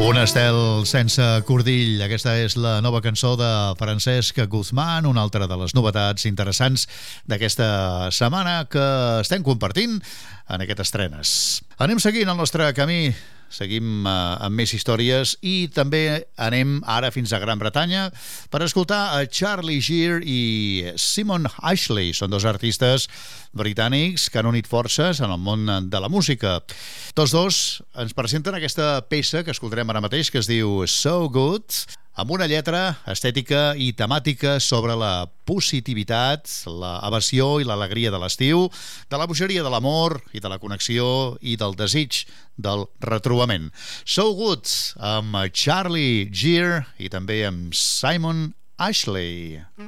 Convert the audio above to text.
Un estel sense cordill. Aquesta és la nova cançó de Francesc Guzmán, una altra de les novetats interessants d'aquesta setmana que estem compartint en aquest estrenes. Anem seguint el nostre camí, seguim amb més històries i també anem ara fins a Gran Bretanya per escoltar a Charlie Geer i Simon Ashley. Són dos artistes britànics que han unit forces en el món de la música. Tots dos ens presenten aquesta peça que escoltarem ara mateix, que es diu So Good, amb una lletra estètica i temàtica sobre la positivitat, la evasió i l'alegria de l'estiu, de la bogeria de l'amor i de la connexió i del desig del retrobament. So Good, amb Charlie Geer i també amb Simon Ashley.